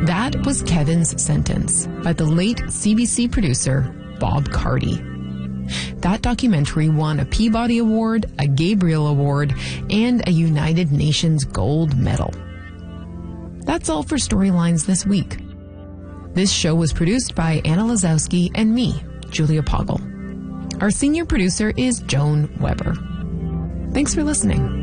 That was Kevin's Sentence by the late CBC producer Bob Carty. That documentary won a Peabody Award, a Gabriel Award, and a United Nations Gold Medal. That's all for Storylines this week. This show was produced by Anna Lazowski and me, Julia Poggle. Our senior producer is Joan Weber. Thanks for listening.